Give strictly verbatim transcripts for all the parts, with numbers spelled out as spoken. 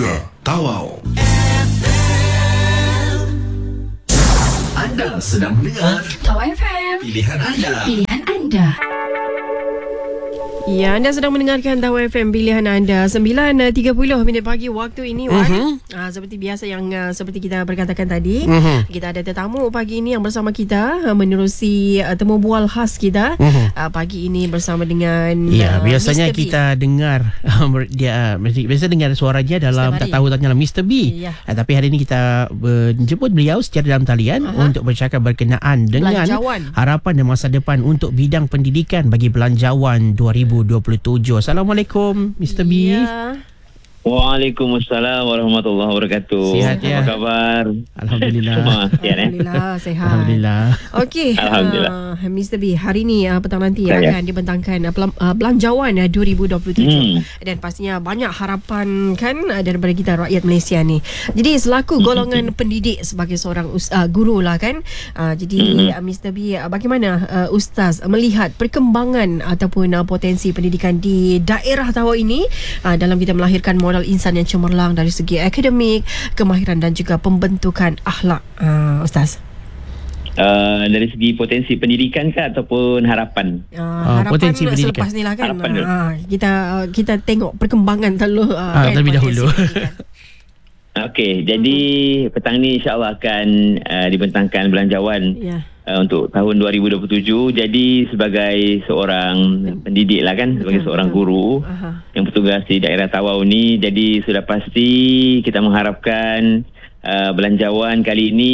Anda Tawau. Anda sedang mendengar Tawau F M. Pilihan Anda. Pilihan Anda. Ya, anda sedang mendengarkan Tawau F M, pilihan anda. Sembilan tiga puluh minit pagi waktu ini, Wan. Uh-huh. Uh, seperti biasa yang uh, seperti kita berkatakan tadi, uh-huh. kita ada tetamu pagi ini yang bersama kita uh, menerusi uh, temu bual khas kita. Uh-huh. Uh, pagi ini bersama dengan Ya, uh, biasanya Mister kita B. dengar uh, dia biasa dengar suaranya dalam tak tahu tanya Mister B. Ya. Uh, tapi hari ini kita menjemput beliau secara dalam talian uh-huh. untuk bercakap berkenaan dengan Belanjawan. harapan dan masa depan untuk bidang pendidikan bagi Belanjawan dua ribu dua puluh tujuh. Assalamualaikum Mister B. Ya. Waalaikumsalam warahmatullahi wabarakatuh. Sihat ya? Apa khabar? Alhamdulillah. Semua sihat eh? Alhamdulillah, sehat. Alhamdulillah. Okey, Alhamdulillah. uh, Mister B, hari ni uh, petang nanti Saya. akan dibentangkan uh, pelam- uh, Belanjawan uh, dua ribu dua puluh tujuh. Hmm. Dan pastinya banyak harapan kan uh, daripada kita rakyat Malaysia ni. Jadi selaku golongan hmm. pendidik sebagai seorang us- uh, guru lah kan. Uh, jadi hmm. uh, Mister B, uh, bagaimana uh, Ustaz melihat perkembangan ataupun uh, potensi pendidikan di daerah Tawau ini uh, dalam kita melahirkan modal insan yang cemerlang dari segi akademik, kemahiran dan juga pembentukan akhlak, uh, Ustaz? Uh, dari segi potensi pendidikan ke ataupun harapan? Uh, Uh, harapan potensi pendidikan. selepas ni lah kan. Harapan dulu. Uh, kita uh, kita tengok perkembangan dulu. Uh, Ah, kan, terlebih potensi dahulu. pendidikan. Okey, jadi hmm. petang ni insya-Allah akan uh, dibentangkan Belanjawan Ya. uh, untuk tahun dua ribu dua puluh tujuh. Jadi sebagai seorang pendidik lah kan, sebagai Betul, seorang betul. guru Aha. yang bertugas di daerah Tawau ni, jadi sudah pasti kita mengharapkan Uh, Belanjawan kali ini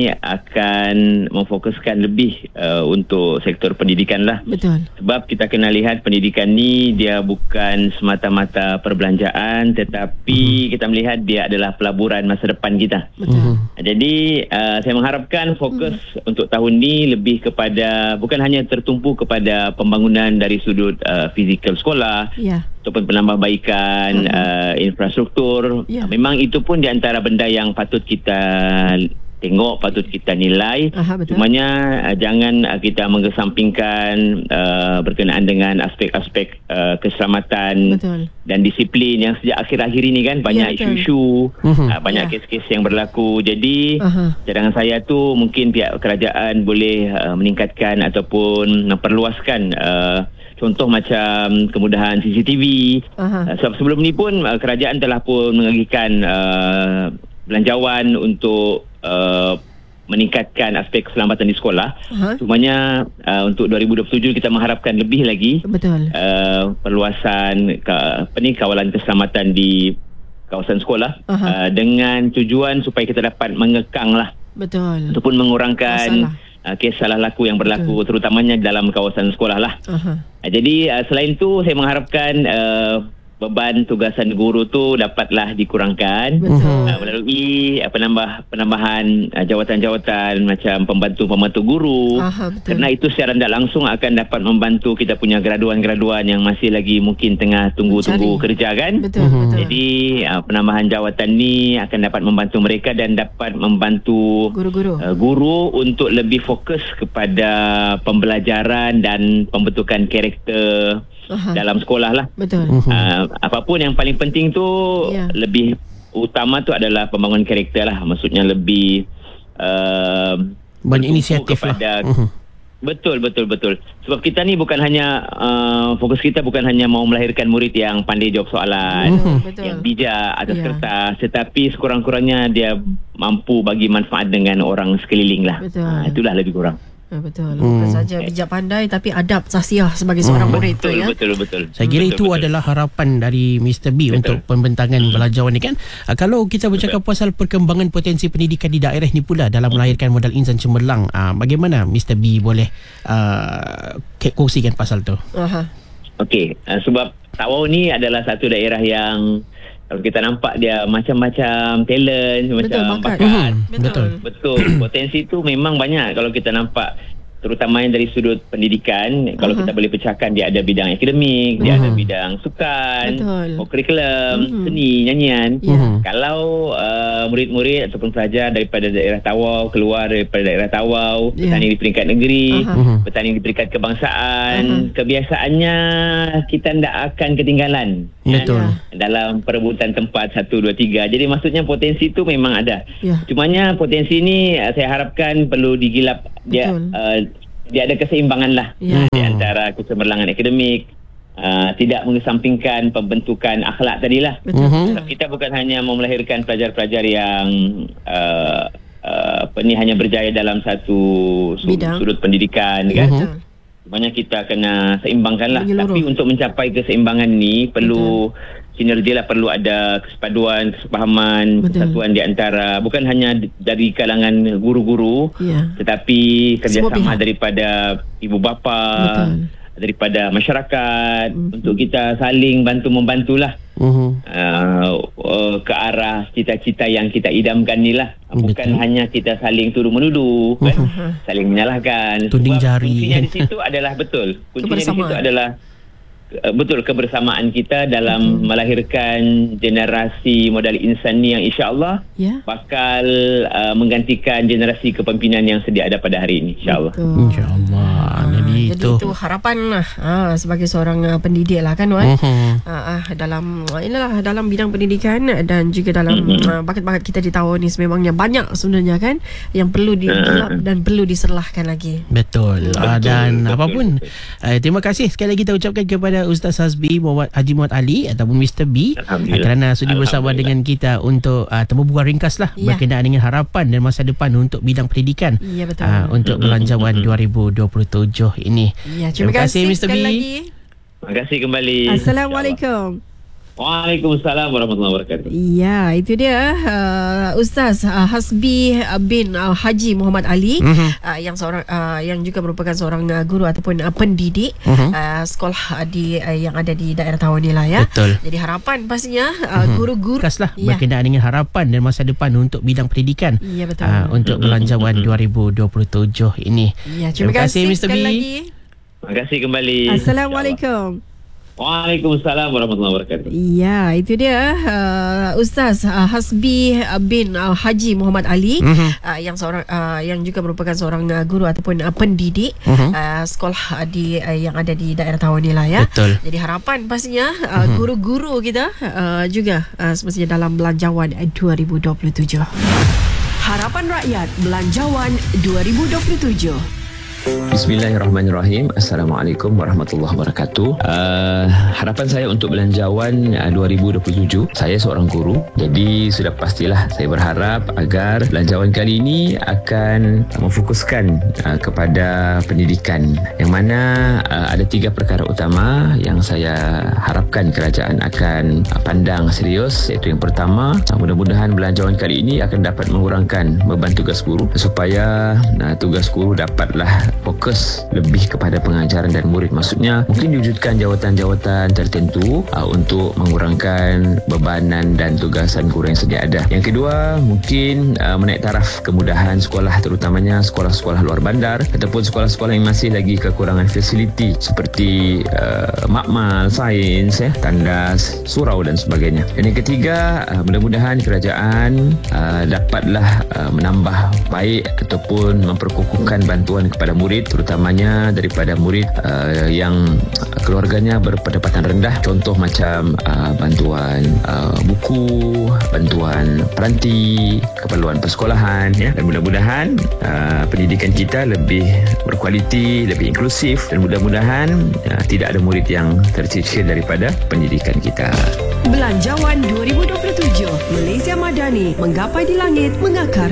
akan memfokuskan lebih uh, untuk sektor pendidikan lah. Betul. Sebab kita kena lihat pendidikan ni dia bukan semata-mata perbelanjaan, tetapi uh-huh. kita melihat dia adalah pelaburan masa depan kita. Betul. Uh-huh. Jadi uh, saya mengharapkan fokus uh-huh. untuk tahun ni lebih kepada, bukan hanya tertumpu kepada pembangunan dari sudut uh, fizikal sekolah, Ya. ataupun penambahbaikan uh-huh. uh, infrastruktur. Ya. Memang itu pun di antara benda yang patut kita tengok, patut kita nilai. Aha, betul. Cumanya uh, jangan uh, kita mengesampingkan uh, berkenaan dengan aspek-aspek uh, keselamatan Betul. dan disiplin yang sejak akhir-akhir ini kan banyak Ya, betul. isu-isu, Mhm. uh, banyak Ya. kes-kes yang berlaku. Jadi Aha. cadangan saya tu mungkin pihak kerajaan boleh uh, meningkatkan ataupun memperluaskan uh, contoh macam kemudahan C C T V. Aha. Uh, sebab sebelum ni pun uh, kerajaan telah pun mengagikan uh, Belanjawan untuk uh, meningkatkan aspek keselamatan di sekolah. Aha. Cumanya uh, untuk dua ribu dua puluh tujuh kita mengharapkan lebih lagi Betul. uh, perluasan ke, apa ni kawalan keselamatan di kawasan sekolah uh, dengan tujuan supaya kita dapat mengekang lah Betul. ataupun mengurangkan Masalah. uh, kes salah laku yang berlaku. Betul. Terutamanya dalam kawasan sekolah lah. Aha. Uh, jadi uh, selain tu saya mengharapkan uh, beban tugasan guru tu dapatlah dikurangkan. Betul. Uh, melalui uh, penambah penambahan uh, jawatan-jawatan macam pembantu-pembantu guru. Aha, betul. Kerana itu secara tidak langsung akan dapat membantu kita punya graduan-graduan yang masih lagi mungkin tengah tunggu-tunggu Mencari. kerja kan. Betul, Mhm. betul. Jadi uh, penambahan jawatan ni akan dapat membantu mereka dan dapat membantu Guru-guru. uh, guru untuk lebih fokus kepada pembelajaran dan pembentukan karakter Aha. dalam sekolah lah. Betul. Mhm. Uh, apapun yang paling penting tu Ya. lebih utama tu adalah pembangunan karakter lah. Maksudnya lebih uh, Banyak bertumpu inisiatif lah. kepada, Mhm. Betul, betul, betul. Sebab kita ni bukan hanya uh, fokus kita bukan hanya mau melahirkan murid yang pandai jawab soalan, Betul, betul. yang bijak atas Ya. kertas, tetapi sekurang-kurangnya dia mampu bagi manfaat dengan orang sekeliling lah. Betul. Uh, itulah lebih kurang. Ya, betul. Bukan Hmm. saja bijak pandai tapi adab sasiah sebagai seorang Hmm. murid tu Betul, ya. betul, betul. Saya kira Betul, itu betul. adalah harapan dari Mister B Betul. untuk pembentangan Belanjawan ni kan. Uh, kalau kita bercakap pasal perkembangan potensi pendidikan di daerah ni pula dalam melahirkan modal insan cemerlang, uh, bagaimana Mister B boleh uh, kongsikan pasal tu? Aha. Okey, uh, sebab Tawau ni adalah satu daerah yang kalau kita nampak dia macam-macam talent, Betul, macam bakat. bakat. Mhm, betul. Betul. Potensi tu memang banyak kalau kita nampak terutamanya dari sudut pendidikan. Uh-huh. Kalau kita boleh pecahkan, dia ada bidang akademik, uh-huh. dia ada bidang sukan, kurikulum, uh-huh. seni, nyanyian. Uh-huh. Kalau uh, murid-murid ataupun pelajar daripada daerah Tawau keluar daripada daerah Tawau, yeah. bertanding di peringkat negeri, uh-huh. bertanding di peringkat kebangsaan, uh-huh. kebiasaannya kita tidak akan ketinggalan. Betul. Kan? Dalam perebutan tempat satu, dua, tiga. Jadi maksudnya potensi itu memang ada. Yeah. Cumanya potensi ini saya harapkan perlu digilap. Dia uh, dia ada keseimbangan lah yeah. di antara kecemerlangan akademik, uh, tidak mengesampingkan pembentukan akhlak tadilah. Betul. Kita bukan hanya mau melahirkan pelajar-pelajar yang uh, uh, apa ni hanya berjaya dalam satu sudut, sudut pendidikan kan. Uh-huh. Sebenarnya kita kena seimbangkan lah. Tapi untuk mencapai keseimbangan ni perlu betul. sinergi lah, perlu ada kesepaduan, kesepahaman, betul. kesatuan di antara, bukan hanya dari kalangan guru-guru, ya. tetapi kerjasama daripada ibu bapa, betul. daripada masyarakat, mm-hmm. untuk kita saling bantu-membantulah mm-hmm. uh, uh, ke arah cita-cita yang kita idamkan ni lah. Bukan betul. hanya kita saling tuduh-menuduh, uh-huh. kan? saling menyalahkan. Tuding jari. Kuncinya di situ adalah betul. Kuncinya di situ adalah betul kebersamaan kita dalam betul. melahirkan generasi modal insan ni yang insya-Allah yeah. bakal uh, menggantikan generasi kepimpinan yang sedia ada pada hari ini insya-Allah. Insya-Allah. Ha, jadi, jadi itu harapan lah ha, sebagai seorang uh, pendidik lah kan Wan. Uh-huh. Ha, dalam inilah dalam bidang pendidikan dan juga dalam uh-huh. uh, bakat-bakat kita di tahun ni sememangnya banyak sebenarnya kan yang perlu digelap uh-huh. dan perlu diserlahkan lagi. Betul. betul uh, dan betul, apapun betul. Uh, terima kasih sekali lagi kita ucapkan kepada Ustaz Hasbi Muhammad Haji Muhammad Ali ataupun Mister B kerana sudi bersama dengan kita untuk uh, terbual ringkas lah ya. berkenaan dengan harapan dan masa depan untuk bidang pendidikan ya, betul. Uh, untuk belanjawan dua ribu dua puluh tujuh ini. Ya, terima, terima kasih Mister B. Lagi. Terima kasih kembali. Assalamualaikum. Waalaikumsalam warahmatullahi wabarakatuh. Ya, itu dia uh, Ustaz uh, Hasbi bin uh, Haji Muhammad Ali uh-huh. uh, yang seorang uh, yang juga merupakan seorang uh, guru ataupun uh, pendidik uh-huh. uh, sekolah di uh, yang ada di daerah Tawau ni lah ya. Betul. Jadi harapan pastinya uh, uh-huh. guru-guru kaslah ya. berkenaan dengan harapan dan masa depan untuk bidang pendidikan. Ya, betul. Uh, untuk belanjawan dua ribu dua puluh tujuh ini. Ya, terima, terima kasih Mister B. Lagi. Terima kasih kembali. Assalamualaikum. Waalaikumsalam warahmatullahi wabarakatuh. Ya, itu dia uh, Ustaz uh, Hasbi bin uh, Haji Muhammad Ali uh-huh. uh, yang seorang uh, yang juga merupakan seorang uh, guru ataupun uh, pendidik uh-huh. uh, sekolah di uh, yang ada di daerah Tawau ni lah ya. Betul. Jadi harapan pastinya uh, uh-huh. guru-guru kita uh, juga uh, semestinya dalam belanjawan dua ribu dua puluh tujuh. Harapan Rakyat Belanjawan dua ribu dua puluh tujuh. Bismillahirrahmanirrahim. Assalamualaikum warahmatullahi wabarakatuh. Uh, harapan saya untuk belanjawan uh, dua ribu dua puluh tujuh, saya seorang guru, jadi sudah pastilah saya berharap agar belanjawan kali ini akan memfokuskan uh, kepada pendidikan, yang mana uh, ada tiga perkara utama yang saya harapkan kerajaan akan uh, pandang serius. Iaitu yang pertama, uh, mudah-mudahan belanjawan kali ini akan dapat mengurangkan beban tugas guru supaya uh, tugas guru dapatlah fokus lebih kepada pengajaran dan murid. Maksudnya mungkin diwujudkan jawatan-jawatan tertentu uh, untuk mengurangkan bebanan dan tugasan guru yang sedia ada. Yang kedua, mungkin uh, menaik taraf kemudahan sekolah, terutamanya sekolah-sekolah luar bandar ataupun sekolah-sekolah yang masih lagi kekurangan fasiliti seperti uh, makmal, sains, ya, tandas, surau dan sebagainya. Dan yang ketiga, uh, mudah-mudahan kerajaan uh, dapatlah uh, menambah baik ataupun memperkukuhkan bantuan kepada murid, terutamanya daripada murid uh, yang keluarganya berpendapatan rendah, contoh macam uh, bantuan uh, buku, bantuan peranti, keperluan persekolahan, ya. Dan mudah-mudahan uh, pendidikan kita lebih berkualiti, lebih inklusif, dan mudah-mudahan uh, tidak ada murid yang tercicir daripada pendidikan kita. Belanjawan dua ribu dua puluh tujuh, Malaysia Madani menggapai di langit, mengakar